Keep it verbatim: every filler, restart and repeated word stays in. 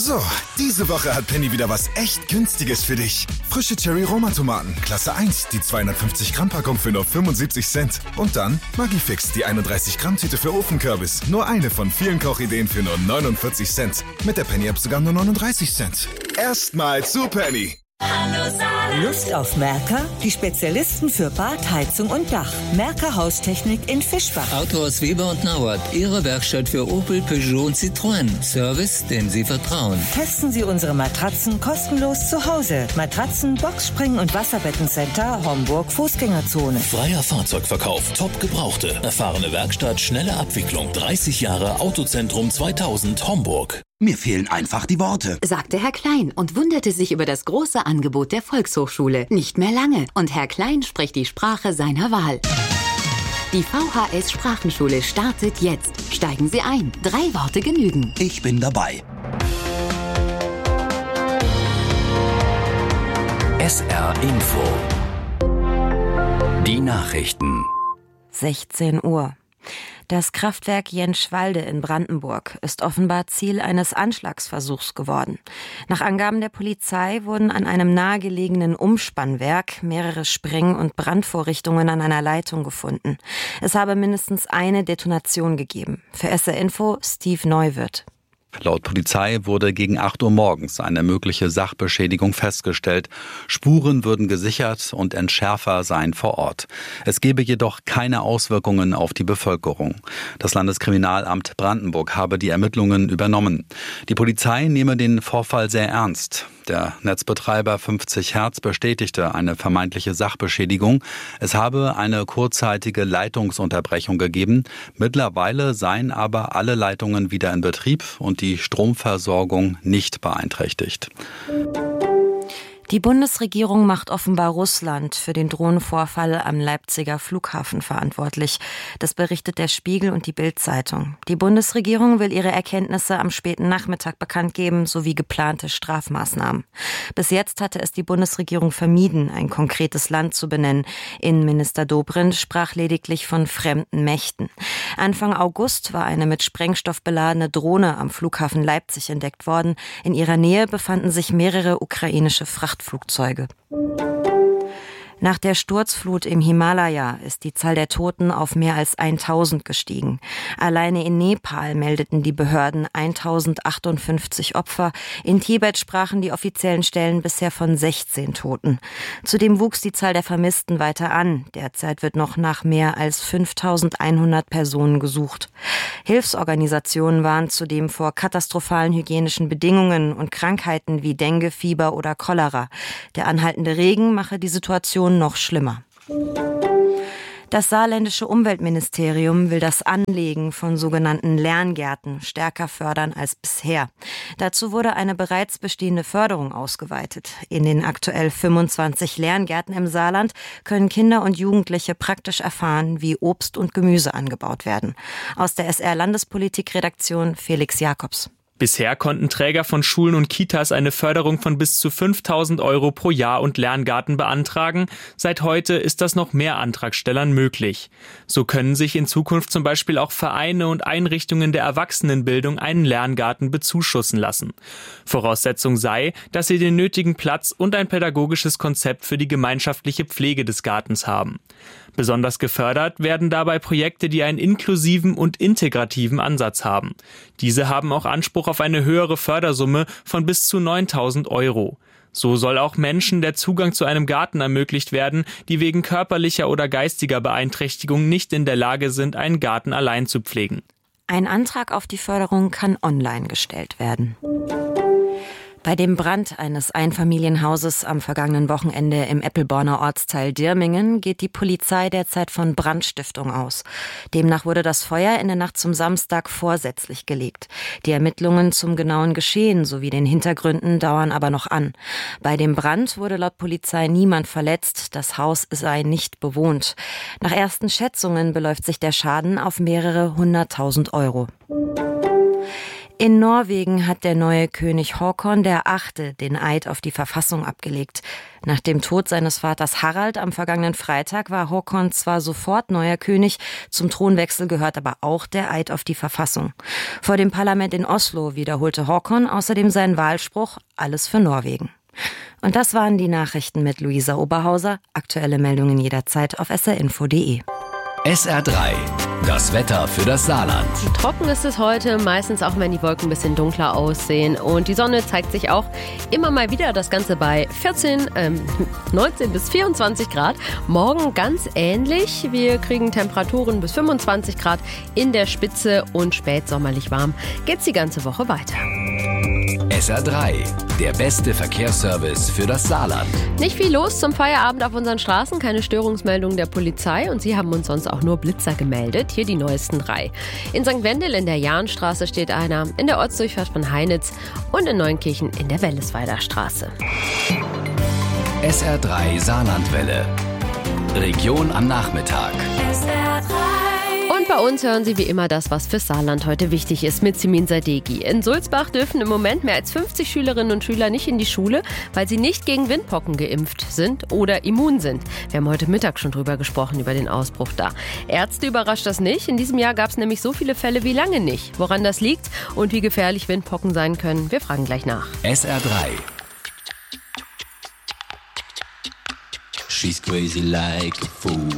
So, diese Woche hat Penny wieder was echt Günstiges für dich. Frische Cherry-Roma-Tomaten, Klasse eins, die zweihundertfünfzig Gramm Packung für nur fünfundsiebzig Cent. Und dann Maggi-Fix, die einunddreißig Gramm Tüte für Ofenkürbis. Nur eine von vielen Kochideen für nur neunundvierzig Cent. Mit der Penny-App sogar nur neununddreißig Cent. Erstmal zu Penny. Hallo Saarland. Lust auf Merker? Die Spezialisten für Bad, Heizung und Dach. Merker Haustechnik in Fischbach. Autohaus Weber und Nauert. Ihre Werkstatt für Opel, Peugeot und Citroën. Service, dem Sie vertrauen. Testen Sie unsere Matratzen kostenlos zu Hause. Matratzen, Boxspringen und Wasserbettencenter Homburg Fußgängerzone. Freier Fahrzeugverkauf, top Gebrauchte. Erfahrene Werkstatt, schnelle Abwicklung. dreißig Jahre Autozentrum zweitausend Homburg. Mir fehlen einfach die Worte, sagte Herr Klein und wunderte sich über das große Angebot der Volkshochschule. Nicht mehr lange und Herr Klein spricht die Sprache seiner Wahl. Die V H S Sprachenschule startet jetzt. Steigen Sie ein. Drei Worte genügen. Ich bin dabei. S R Info. Die Nachrichten. sechzehn Uhr. Das Kraftwerk Jenschwalde in Brandenburg ist offenbar Ziel eines Anschlagsversuchs geworden. Nach Angaben der Polizei wurden an einem nahegelegenen Umspannwerk mehrere Spreng- und Brandvorrichtungen an einer Leitung gefunden. Es habe mindestens eine Detonation gegeben. Für S R Info Steve Neuwirth. Laut Polizei wurde gegen acht Uhr morgens eine mögliche Sachbeschädigung festgestellt. Spuren würden gesichert und Entschärfer seien vor Ort. Es gebe jedoch keine Auswirkungen auf die Bevölkerung. Das Landeskriminalamt Brandenburg habe die Ermittlungen übernommen. Die Polizei nehme den Vorfall sehr ernst. Der Netzbetreiber fünfzig Hertz bestätigte eine vermeintliche Sachbeschädigung. Es habe eine kurzzeitige Leitungsunterbrechung gegeben. Mittlerweile seien aber alle Leitungen wieder in Betrieb und die Stromversorgung nicht beeinträchtigt. Die Bundesregierung macht offenbar Russland für den Drohnenvorfall am Leipziger Flughafen verantwortlich. Das berichtet der Spiegel und die Bild-Zeitung. Die Bundesregierung will ihre Erkenntnisse am späten Nachmittag bekannt geben, sowie geplante Strafmaßnahmen. Bis jetzt hatte es die Bundesregierung vermieden, ein konkretes Land zu benennen. Innenminister Dobrindt sprach lediglich von fremden Mächten. Anfang August war eine mit Sprengstoff beladene Drohne am Flughafen Leipzig entdeckt worden. In ihrer Nähe befanden sich mehrere ukrainische Frachtflugzeuge. Nach der Sturzflut im Himalaya ist die Zahl der Toten auf mehr als tausend gestiegen. Alleine in Nepal meldeten die Behörden tausendachtundfünfzig Opfer. In Tibet sprachen die offiziellen Stellen bisher von sechzehn Toten. Zudem wuchs die Zahl der Vermissten weiter an. Derzeit wird noch nach mehr als fünftausendeinhundert Personen gesucht. Hilfsorganisationen warnen zudem vor katastrophalen hygienischen Bedingungen und Krankheiten wie Dengue, Fieber oder Cholera. Der anhaltende Regen mache die Situation noch schlimmer. Das saarländische Umweltministerium will das Anlegen von sogenannten Lerngärten stärker fördern als bisher. Dazu wurde eine bereits bestehende Förderung ausgeweitet. In den aktuell fünfundzwanzig Lerngärten im Saarland können Kinder und Jugendliche praktisch erfahren, wie Obst und Gemüse angebaut werden. Aus der S R-Landespolitik-Redaktion Felix Jakobs. Bisher konnten Träger von Schulen und Kitas eine Förderung von bis zu fünftausend Euro pro Jahr und Lerngarten beantragen. Seit heute ist das noch mehr Antragstellern möglich. So können sich in Zukunft zum Beispiel auch Vereine und Einrichtungen der Erwachsenenbildung einen Lerngarten bezuschussen lassen. Voraussetzung sei, dass sie den nötigen Platz und ein pädagogisches Konzept für die gemeinschaftliche Pflege des Gartens haben. Besonders gefördert werden dabei Projekte, die einen inklusiven und integrativen Ansatz haben. Diese haben auch Anspruch auf eine höhere Fördersumme von bis zu neuntausend Euro. So soll auch Menschen der Zugang zu einem Garten ermöglicht werden, die wegen körperlicher oder geistiger Beeinträchtigung nicht in der Lage sind, einen Garten allein zu pflegen. Ein Antrag auf die Förderung kann online gestellt werden. Bei dem Brand eines Einfamilienhauses am vergangenen Wochenende im Eppelborner Ortsteil Dirmingen geht die Polizei derzeit von Brandstiftung aus. Demnach wurde das Feuer in der Nacht zum Samstag vorsätzlich gelegt. Die Ermittlungen zum genauen Geschehen sowie den Hintergründen dauern aber noch an. Bei dem Brand wurde laut Polizei niemand verletzt, das Haus sei nicht bewohnt. Nach ersten Schätzungen beläuft sich der Schaden auf mehrere hunderttausend Euro. In Norwegen hat der neue König Håkon der Achte den Eid auf die Verfassung abgelegt. Nach dem Tod seines Vaters Harald am vergangenen Freitag war Håkon zwar sofort neuer König, zum Thronwechsel gehört aber auch der Eid auf die Verfassung. Vor dem Parlament in Oslo wiederholte Håkon außerdem seinen Wahlspruch: Alles für Norwegen. Und das waren die Nachrichten mit Luisa Oberhauser. Aktuelle Meldungen jederzeit auf s r info punkt d e. S R drei, das Wetter für das Saarland. Trocken ist es heute, meistens auch wenn die Wolken ein bisschen dunkler aussehen. Und die Sonne zeigt sich auch immer mal wieder, das Ganze bei vierzehn, ähm, neunzehn bis vierundzwanzig Grad. Morgen ganz ähnlich. Wir kriegen Temperaturen bis fünfundzwanzig Grad in der Spitze und spätsommerlich warm geht's die ganze Woche weiter. S R drei, der beste Verkehrsservice für das Saarland. Nicht viel los zum Feierabend auf unseren Straßen, keine Störungsmeldungen der Polizei und sie haben uns sonst auch nur Blitzer gemeldet. Hier die neuesten drei. In Sankt Wendel in der Jahnstraße steht einer, in der Ortsdurchfahrt von Heinitz und in Neunkirchen in der Wellesweider Straße. S R drei Saarlandwelle. Region am Nachmittag. S R drei. Und bei uns hören Sie wie immer das, was fürs Saarland heute wichtig ist, mit Simin Sadeghi. In Sulzbach dürfen im Moment mehr als fünfzig Schülerinnen und Schüler nicht in die Schule, weil sie nicht gegen Windpocken geimpft sind oder immun sind. Wir haben heute Mittag schon drüber gesprochen, über den Ausbruch da. Ärzte überrascht das nicht. In diesem Jahr gab es nämlich so viele Fälle wie lange nicht. Woran das liegt und wie gefährlich Windpocken sein können, wir fragen gleich nach. S R drei. She's crazy like a fool.